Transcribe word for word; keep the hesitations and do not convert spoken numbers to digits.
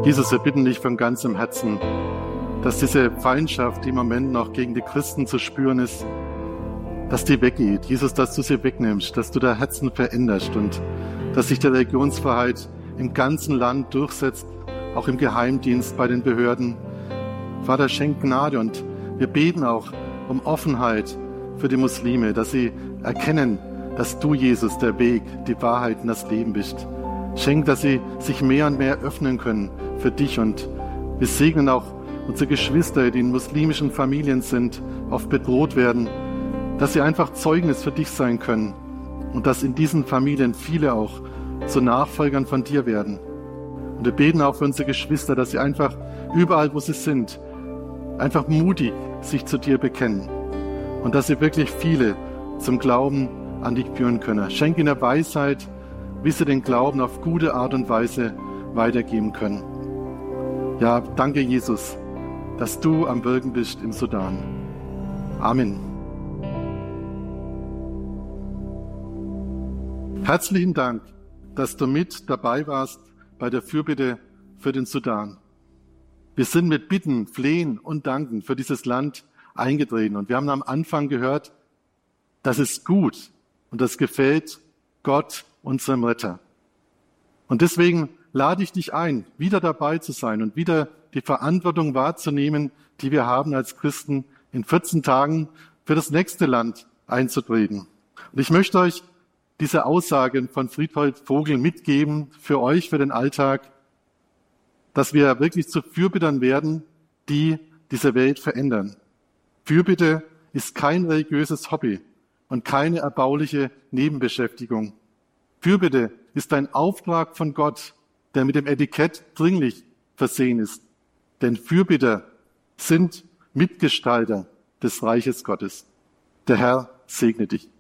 Jesus, wir bitten dich von ganzem Herzen, dass diese Feindschaft, die im Moment noch gegen die Christen zu spüren ist, dass die weggeht. Jesus, dass du sie wegnimmst, dass du da Herzen veränderst und dass sich die Religionsfreiheit im ganzen Land durchsetzt, auch im Geheimdienst, bei den Behörden. Vater, schenk Gnade und wir beten auch um Offenheit für die Muslime, dass sie erkennen, dass du, Jesus, der Weg, die Wahrheit und das Leben bist. Schenk, dass sie sich mehr und mehr öffnen können für dich und wir segnen auch unsere Geschwister, die in muslimischen Familien sind, oft bedroht werden, dass sie einfach Zeugnis für dich sein können und dass in diesen Familien viele auch zu Nachfolgern von dir werden. Und wir beten auch für unsere Geschwister, dass sie einfach überall, wo sie sind, einfach mutig sich zu dir bekennen und dass sie wirklich viele zum Glauben an dich führen können. Schenk ihnen Weisheit, wie sie den Glauben auf gute Art und Weise weitergeben können. Ja, danke Jesus, dass du am Wirken bist im Sudan. Amen. Herzlichen Dank, dass du mit dabei warst bei der Fürbitte für den Sudan. Wir sind mit Bitten, Flehen und Danken für dieses Land eingetreten und wir haben am Anfang gehört, das ist gut und das gefällt Gott, unserem Retter. Und deswegen lade ich dich ein, wieder dabei zu sein und wieder die Verantwortung wahrzunehmen, die wir haben als Christen, in vierzehn Tagen für das nächste Land einzutreten. Und ich möchte euch diese Aussagen von Friedhold Vogel mitgeben für euch, für den Alltag, dass wir wirklich zu Fürbittern werden, die diese Welt verändern. Fürbitte ist kein religiöses Hobby und keine erbauliche Nebenbeschäftigung. Fürbitte ist ein Auftrag von Gott, der mit dem Etikett dringlich versehen ist. Denn Fürbitter sind Mitgestalter des Reiches Gottes. Der Herr segne dich.